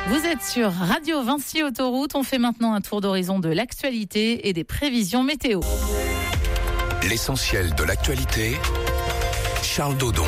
Vous êtes sur Radio Vinci Autoroute. On fait maintenant un tour d'horizon de l'actualité et des prévisions météo. L'essentiel de l'actualité, Charles Dodon.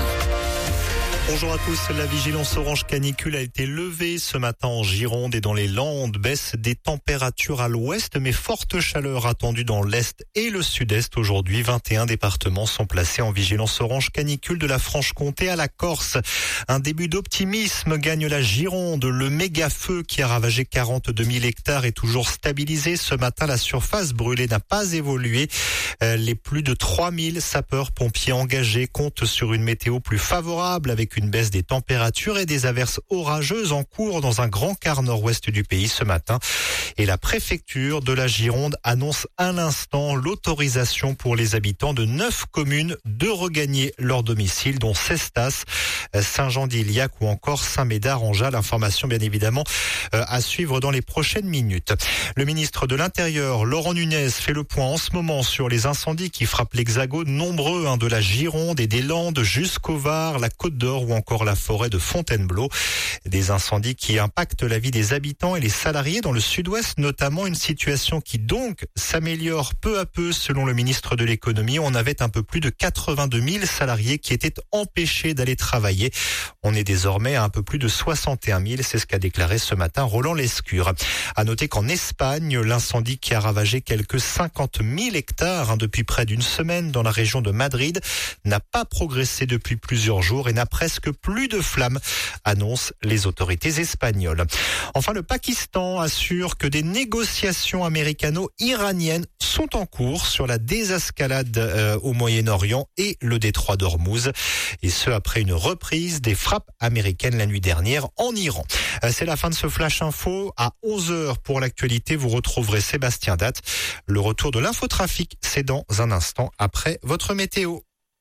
Bonjour à tous, la vigilance orange canicule a été levée ce matin en Gironde et dans les Landes. Baisse des températures à l'ouest, mais forte chaleur attendue dans l'est et le sud-est. Aujourd'hui, 21 départements sont placés en vigilance orange canicule, de la Franche-Comté à la Corse. Un début d'optimisme gagne la Gironde. Le méga feu qui a ravagé 42 000 hectares est toujours stabilisé. Ce matin, la surface brûlée n'a pas évolué. Les plus de 3000 sapeurs-pompiers engagés comptent sur une météo plus favorable avec une baisse des températures et des averses orageuses en cours dans un grand quart nord-ouest du pays ce matin. Et la préfecture de la Gironde annonce à l'instant l'autorisation pour les habitants de 9 communes de regagner leur domicile, dont Cestas, Saint-Jean-d'Iliac ou encore Saint-Médard-en-Jalles. Information bien évidemment à suivre dans les prochaines minutes. Le ministre de l'Intérieur, Laurent Nunez, fait le point en ce moment sur les incendies qui frappent l'Hexagone, nombreux de la Gironde et des Landes jusqu'au Var, la Côte d'Or ou encore la forêt de Fontainebleau. Des incendies qui impactent la vie des habitants et les salariés dans le sud-ouest, notamment une situation qui donc s'améliore peu à peu selon le ministre de l'économie. On avait un peu plus de 82 000 salariés qui étaient empêchés d'aller travailler. On est désormais à un peu plus de 61 000, c'est ce qu'a déclaré ce matin Roland Lescure. À noter qu'en Espagne, l'incendie qui a ravagé quelques 50 000 hectares depuis près d'une semaine dans la région de Madrid n'a pas progressé depuis plusieurs jours et n'a presque plus de flammes, annoncent les autorités espagnoles. Enfin, le Pakistan assure que des négociations américano-iraniennes sont en cours sur la désescalade au Moyen-Orient et le détroit d'Ormuz. Et ce, après une reprise des frappes américaines la nuit dernière en Iran. C'est la fin de ce Flash Info. À 11h pour l'actualité, vous retrouverez Sébastien Datte. Le retour de l'infotrafic, c'est dans un instant après votre météo.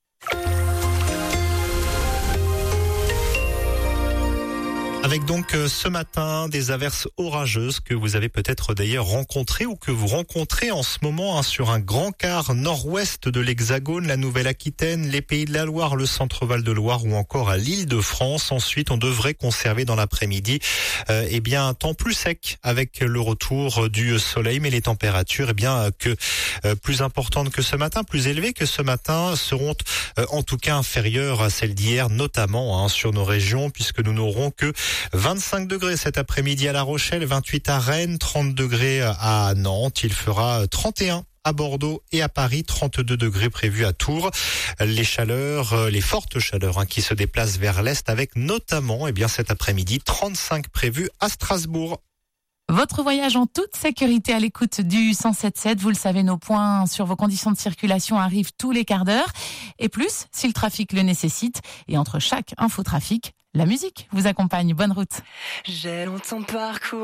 Avec donc ce matin des averses orageuses que vous avez peut-être d'ailleurs rencontrées ou que vous rencontrez en ce moment sur un grand quart nord-ouest de l'Hexagone, la Nouvelle-Aquitaine, les Pays de la Loire, le Centre-Val de Loire ou encore à l'Île-de-France. Ensuite, on devrait conserver dans l'après-midi un temps plus sec avec le retour du soleil, mais les températures plus importantes que ce matin, plus élevées que ce matin, seront en tout cas inférieures à celles d'hier, notamment sur nos régions, puisque nous n'aurons que 25 degrés cet après-midi à La Rochelle, 28 à Rennes, 30 degrés à Nantes. Il fera 31 à Bordeaux et à Paris, 32 degrés prévus à Tours. Les fortes chaleurs qui se déplacent vers l'est avec notamment cet après-midi 35 prévus à Strasbourg. Votre voyage en toute sécurité à l'écoute du 107.7. Vous le savez, nos points sur vos conditions de circulation arrivent tous les quarts d'heure. Et plus, si le trafic le nécessite. Et entre chaque infotrafic, la musique vous accompagne. Bonne route. J'ai longtemps parcouru